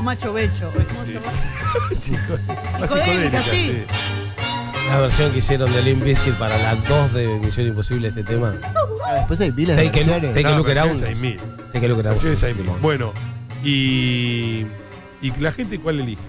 o Macho Becho. ¿Cómo se llama? Psicodélica, sí. La versión que hicieron de Limp Bizkit para las 2 de Misión Imposible, este tema. Después hay miles de versiones. Take a Look Around. Take a Look Around. Versiones hay 1000. Bueno, y la gente, ¿cuál elige?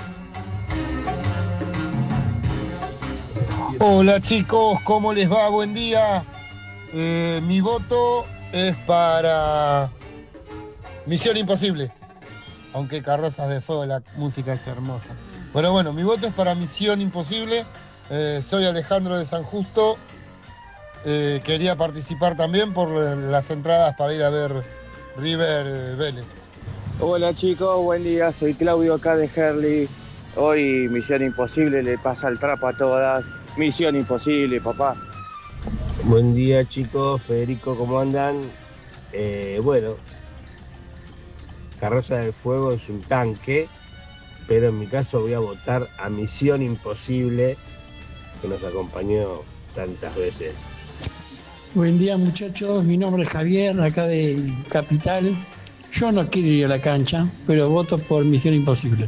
Hola chicos, ¿cómo les va? Buen día. Mi voto es para Misión Imposible. Aunque Carrozas de Fuego, la música es hermosa. Pero bueno, mi voto es para Misión Imposible. Soy Alejandro de San Justo. Quería participar también por las entradas para ir a ver River Vélez. Hola chicos, buen día. Soy Claudio acá de Herley. Hoy Misión Imposible le pasa el trapo a todas. Misión Imposible, papá. Buen día chicos, Federico, ¿cómo andan? Bueno, Carroza del Fuego es un tanque, pero en mi caso voy a votar a Misión Imposible, que nos acompañó tantas veces. Buen día muchachos, mi nombre es Javier, acá de Capital. Yo no quiero ir a la cancha, pero voto por Misión Imposible.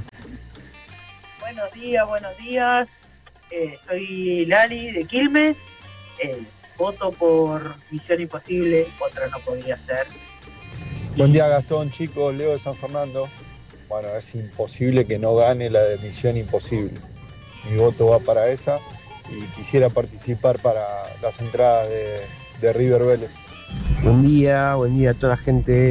Buenos días. Soy Lali de Quilmes. Voto por Misión Imposible, otra no podría ser. Buen día Gastón, chicos, Leo de San Fernando. Bueno, es imposible que no gane la de Misión Imposible. Mi voto va para esa y quisiera participar para las entradas de River Vélez. Buen día a toda la gente